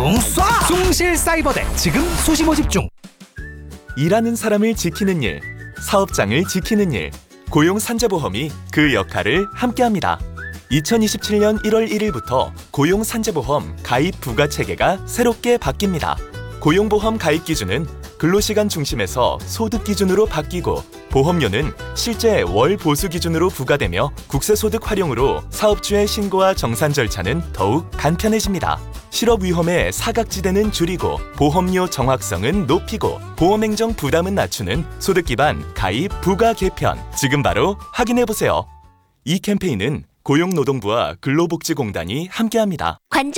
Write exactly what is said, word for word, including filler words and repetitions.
숭 쏴! 숭실사이버대 지금 수시 모집 중. 일하는 사람을 지키는 일, 사업장을 지키는 일, 고용산재보험이 그 역할을 함께합니다. 이천이십칠 년 일월 일일부터 고용산재보험 가입 부과체계가 새롭게 바뀝니다. 고용보험 가입 기준은 근로시간 중심에서 소득 기준으로 바뀌고 보험료는 실제 월 보수 기준으로 부과되며 국세소득 활용으로 사업주의 신고와 정산 절차는 더욱 간편해집니다. 실업 위험의 사각지대는 줄이고 보험료 정확성은 높이고 보험행정 부담은 낮추는 소득 기반 가입 부과 개편. 지금 바로 확인해보세요. 이 캠페인은 고용노동부와 근로복지공단이 함께합니다. 관절